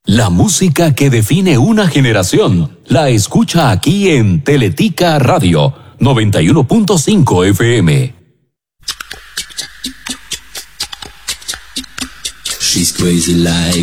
La música que define una generación la escucha aquí en Teletica Radio 91.5 FM. She's crazy like